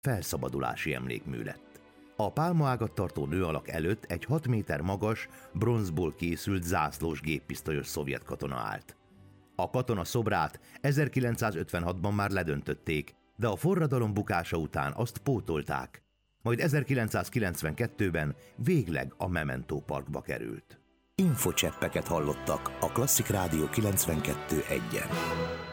felszabadulási emlékmű lett. A pálmaágat tartó nőalak előtt egy 6 méter magas, bronzból készült zászlós géppisztolyos szovjet katona állt. A katona szobrát 1956-ban már ledöntötték, de a forradalom bukása után azt pótolták, majd 1992-ben végleg a Memento Parkba került. Infocseppeket hallottak a Klasszik Rádió 92.1-en.